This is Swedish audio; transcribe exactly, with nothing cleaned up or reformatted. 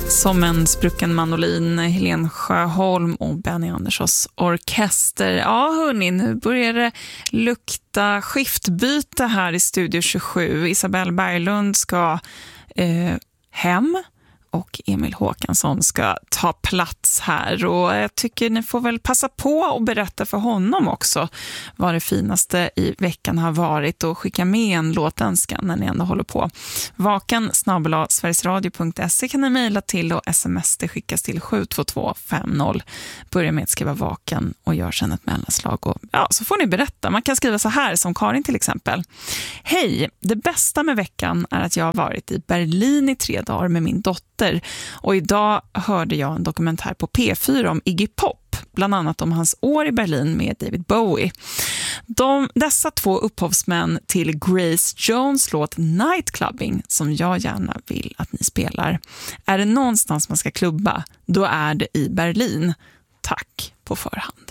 Som en sprucken mandolin, Helen Sjöholm och Benny Anderssons orkester. Ja hörni, nu börjar det lukta skiftbyte här i Studio tjugosju. Isabelle Berglund ska eh, hem och Emil Håkansson ska ta plats här. Och jag tycker ni får väl passa på och berätta för honom också vad det finaste i veckan har varit och skicka med en låtönskan när ni ändå håller på. Vaken snabel-a sverigesradio punkt se kan ni mejla till och sms det skickas till sju två två fem noll. Börja med att skriva vaken och gör sen ett mellanslag. Och, ja, så får ni berätta. Man kan skriva så här som Karin till exempel. Hej, det bästa med veckan är att jag har varit i Berlin i tre dagar med min dotter. Och idag hörde jag en dokumentär på P fyra om Iggy Pop, bland annat om hans år i Berlin med David Bowie. De, dessa två upphovsmän till Grace Jones låt Nightclubbing, som jag gärna vill att ni spelar. Är det någonstans man ska klubba, då är det i Berlin. Tack på förhand.